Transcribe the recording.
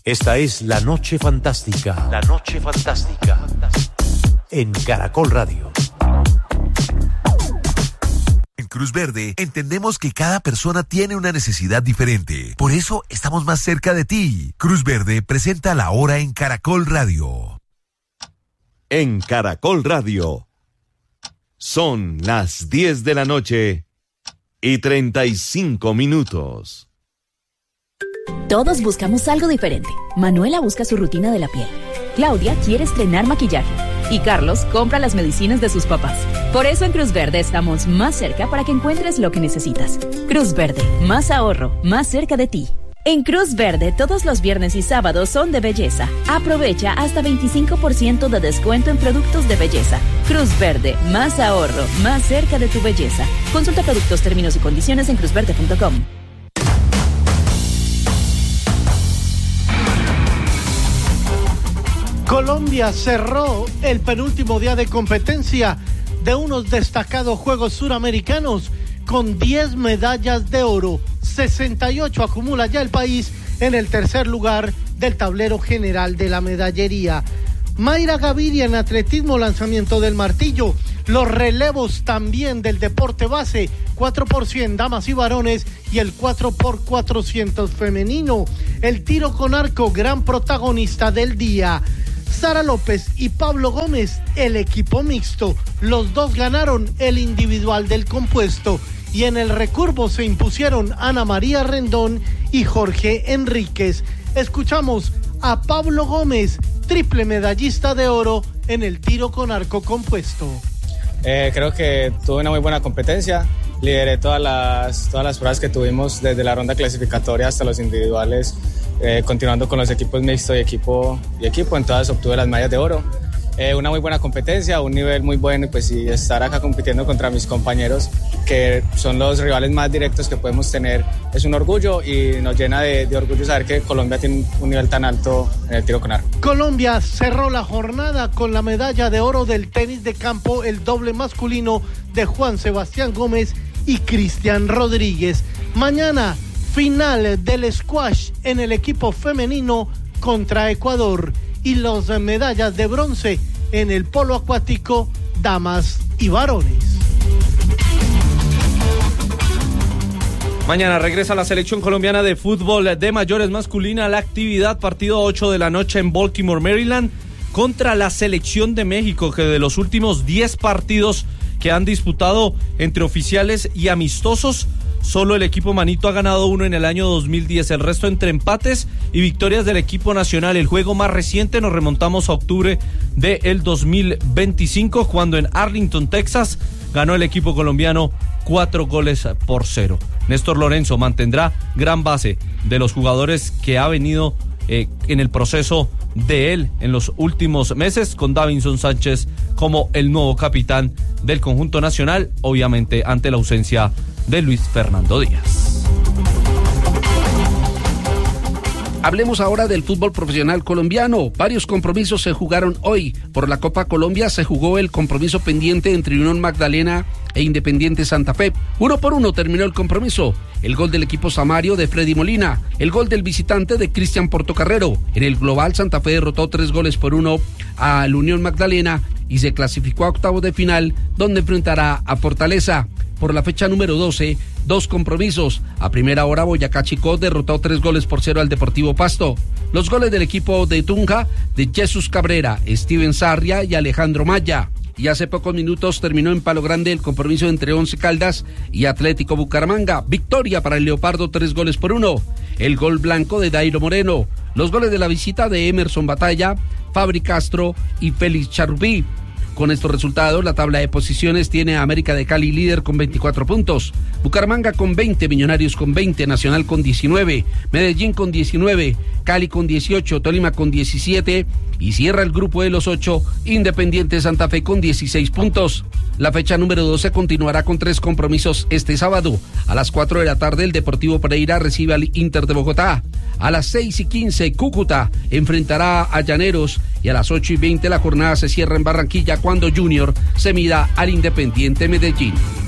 Esta es La Noche Fantástica. La Noche Fantástica. En Caracol Radio. En Cruz Verde entendemos que cada persona tiene una necesidad diferente. Por eso estamos más cerca de ti. Cruz Verde presenta La Hora en Caracol Radio. En Caracol Radio. Son las 10 de la noche y 35 minutos. Todos buscamos algo diferente. Manuela busca su rutina de la piel. Claudia quiere estrenar maquillaje. Y Carlos compra las medicinas de sus papás. Por eso en Cruz Verde estamos más cerca para que encuentres lo que necesitas. Cruz Verde, más ahorro, más cerca de ti. En Cruz Verde, todos los viernes y sábados son de belleza. Aprovecha hasta 25% de descuento en productos de belleza. Cruz Verde, más ahorro, más cerca de tu belleza. Consulta productos, términos y condiciones en cruzverde.com. Colombia cerró el penúltimo día de competencia de unos destacados Juegos Suramericanos con 10 medallas de oro. 68 acumula ya el país en el tercer lugar del tablero general de la medallería. Mayra Gaviria en atletismo, lanzamiento del martillo. Los relevos también del deporte base, 4x100 damas y varones y el 4x400 femenino. El tiro con arco, gran protagonista del día. Sara López y Pablo Gómez, el equipo mixto. Los dos ganaron el individual del compuesto. Y en el recurvo se impusieron Ana María Rendón y Jorge Enríquez. Escuchamos a Pablo Gómez, triple medallista de oro en el tiro con arco compuesto. Creo que tuve una muy buena competencia. Lideré todas las pruebas que tuvimos desde la ronda clasificatoria hasta los individuales, continuando con los equipos mixtos y equipo. En todas obtuve las medallas de oro. Una muy buena competencia, un nivel muy bueno y pues sí, estar acá compitiendo contra mis compañeros que son los rivales más directos que podemos tener es un orgullo y nos llena de orgullo saber que Colombia tiene un nivel tan alto en el tiro con arco. Colombia cerró la jornada con la medalla de oro del tenis de campo, el doble masculino de Juan Sebastián Gómez y Cristian Rodríguez. Mañana, final del squash en el equipo femenino contra Ecuador y las medallas de bronce en el polo acuático, damas y varones. Mañana regresa la selección colombiana de fútbol de mayores masculina a la actividad, partido 8 de la noche en Baltimore, Maryland, contra la selección de México, que de los últimos 10 partidos que han disputado entre oficiales y amistosos, solo el equipo manito ha ganado uno en el año 2010, el resto entre empates y victorias del equipo nacional. El juego más reciente nos remontamos a octubre del 2025, cuando en Arlington, Texas, ganó el equipo colombiano 4-0. Néstor Lorenzo mantendrá gran base de los jugadores que ha venido en el proceso de él en los últimos meses, con Davinson Sánchez como el nuevo capitán del conjunto nacional, obviamente ante la ausencia de Luis Fernando Díaz. Hablemos ahora del fútbol profesional colombiano. Varios compromisos se jugaron hoy. Por la Copa Colombia se jugó el compromiso pendiente entre Unión Magdalena e Independiente Santa Fe. 1-1 terminó el compromiso. El gol del equipo Samario de Freddy Molina. El gol del visitante de Cristian Portocarrero. En el global, Santa Fe derrotó 3-1 al Unión Magdalena y se clasificó a octavos de final, donde enfrentará a Fortaleza. Por la fecha número 12, 2 compromisos. A primera hora, Boyacá Chicó derrotó 3-0 al Deportivo Pasto. Los goles del equipo de Tunja, de Jesús Cabrera, Steven Sarria y Alejandro Maya. Y hace pocos minutos terminó en Palo Grande el compromiso entre Once Caldas y Atlético Bucaramanga. Victoria para el Leopardo, 3-1. El gol blanco de Dairo Moreno. Los goles de la visita de Emerson Batalla, Fabri Castro y Félix Charrubí. Con estos resultados, la tabla de posiciones tiene a América de Cali líder con 24 puntos, Bucaramanga con 20, Millonarios con 20, Nacional con 19, Medellín con 19, Cali con 18, Tolima con 17 y cierra el grupo de los 8, Independiente Santa Fe con 16 puntos. La fecha número 12 continuará con 3 compromisos este sábado. A las 4 de la tarde, el Deportivo Pereira recibe al Inter de Bogotá. A las 6:15, Cúcuta enfrentará a Llaneros y a las 8:20 la jornada se cierra en Barranquilla cuando Junior se mida al Independiente Medellín.